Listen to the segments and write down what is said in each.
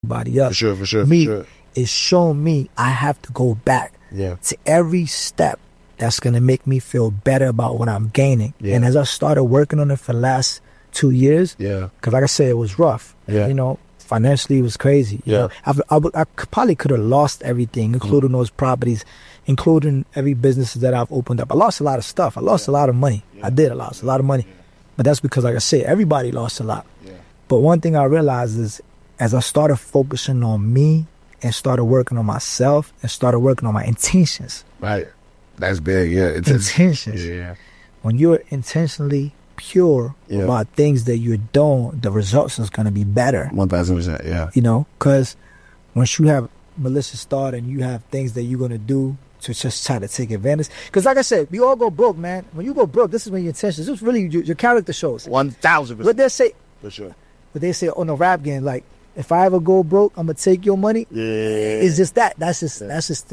everybody up. For sure. It's showing me I have to go back to every step that's going to make me feel better about what I'm gaining. And as I started working on it for the last 2 years, because like I said, it was rough. You know, financially it was crazy. You know? I probably could have lost everything, including those properties, including every business that I've opened up. I lost a lot of stuff. I lost a lot of money. I lost a lot of money. But that's because, like I said, everybody lost a lot. But one thing I realized is as I started focusing on me and started working on myself and started working on my intentions. Right. That's big, Intentions. Yeah. When you're intentionally pure about things that you're doing, the results is going to be better. 1,000%, yeah. You know, because once you have malicious thought and you have things that you're going to do to just try to take advantage. Because like I said, we all go broke, man. When you go broke, this is when your intentions, this is really your character shows. 1,000%. But they say, for sure. But they say on the rap game, like, if I ever go broke, I'm gonna take your money. It's just that. That's just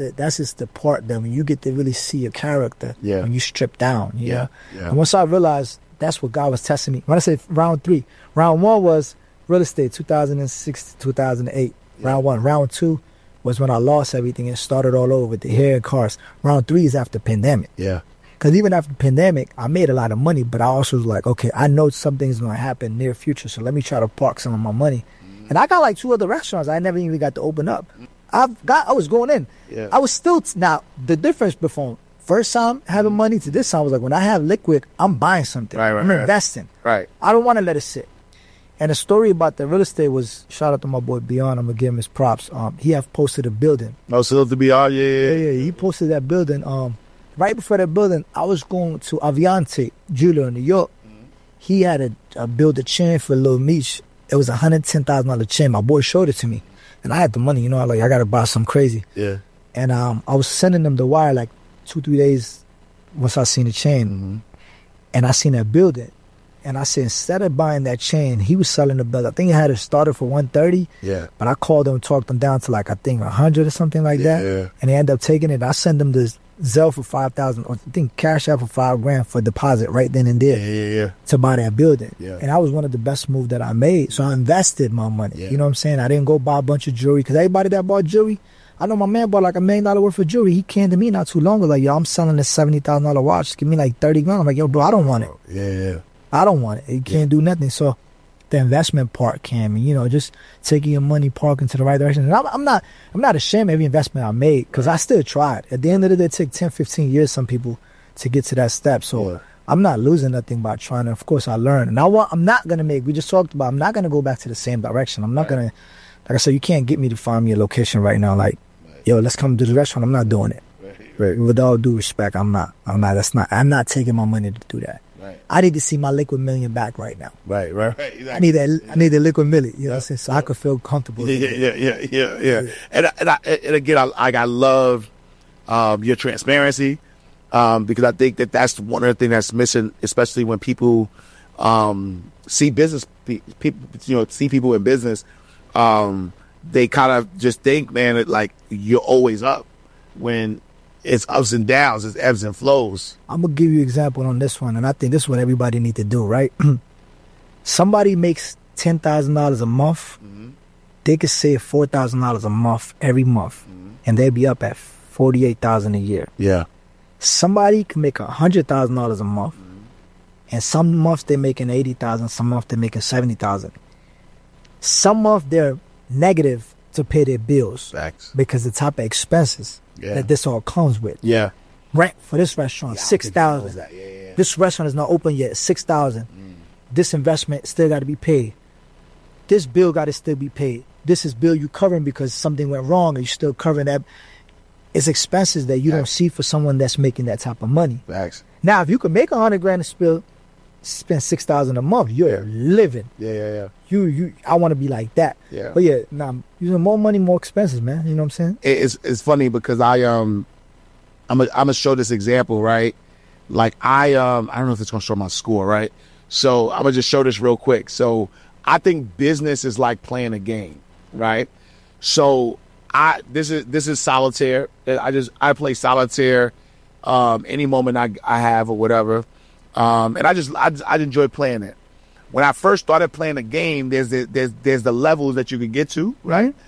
the part that when you get to really see your character, when you strip down, And once I realized that's what God was testing me. When I say round 3, round 1 was real estate, 2006 to 2008. Round 1. Round 2 was when I lost everything and started all over with the hair and cars. Round 3 is after pandemic. Because even after the pandemic, I made a lot of money, but I also was like, okay, I know something's going to happen near future, so let me try to park some of my money. And I got like 2 other restaurants I never even got to open up. I was going in. I was still, now, the difference before first time having money to this time was like, when I have liquid, I'm buying something. I'm investing. I don't want to let it sit. And the story about the real estate was, shout out to my boy Beyond, I'm going to give him his props. He have posted a building. Oh, so to Beyond, He posted that building. Right before that building, I was going to Aviante Jeweler in New York. He had a build a chain for Lil Meech. It was $110,000 chain. My boy showed it to me. And I had the money, you know, I got to buy something crazy. And I was sending them the wire like 2-3 days once I seen the chain. And I seen that building. And I said, instead of buying that chain, he was selling the building. I think he had it started for $130. But I called them and talked them down to like, I think $100 or something like that. And they ended up taking it. I sent them the Zelle for $5,000, or I think Cash App for $5,000 for deposit right then and there to buy that building. And that was one of the best moves that I made. So I invested my money. You know what I'm saying? I didn't go buy a bunch of jewelry, because everybody that bought jewelry, I know my man bought like $1 million worth of jewelry. He came to me not too long ago like, yo, I'm selling this $70,000 watch. Give me like $30,000. I'm like, yo, bro, I don't want it. I don't want it. It can't do nothing. So the investment part came, and, you know, just taking your money, parking to the right direction. And I'm not ashamed of every investment I made, because I still tried. At the end of the day, it took 10, 15 years, some people, to get to that step. So I'm not losing nothing by trying. And of course, I learned. And I'm not going to we just talked about, I'm not going to go back to the same direction. I'm not going to, like I said, you can't get me to find me a location right now. Like, yo, let's come to the restaurant. I'm not doing it. With all due respect, I'm not taking my money to do that. I need to see my liquid million back right now. Exactly. I need the liquid million, you know what I'm saying? So I could feel comfortable. And again, I love your transparency, because I think that's one of the things that's missing, especially when people see business people, you know, see people in business. They kind of just think, man, like you're always up, when it's ups and downs, it's ebbs and flows. I'm going to give you an example on this one, and I think this is what everybody need to do, right? Somebody makes $10,000 a month, they could save $4,000 a month every month, and they'd be up at $48,000 a year. Somebody can make $100,000 a month, and some months they're making $80,000, some months they're making $70,000. Some months they're negative to pay their bills because the type of expenses that this all comes with. Rent for this restaurant, $6,000. This restaurant is not open yet, $6,000. This investment still got to be paid. This bill got to still be paid. This is bill you covering because something went wrong, and you still covering that. It's expenses that you don't see for someone that's making that type of money. Now, if you can make $100,000 and spend $6,000 a month, you're living. I want to be like that. But using more money, more expenses, man. You know what I'm saying? It's funny because I'm gonna show this example, right? Like I don't know if it's gonna show my score, right? So I'm gonna just show this real quick. So I think business is like playing a game, right? So this is solitaire. I play solitaire any moment I have or whatever. And I enjoy playing it. when I first started playing the game, there's the levels that you can get to, right?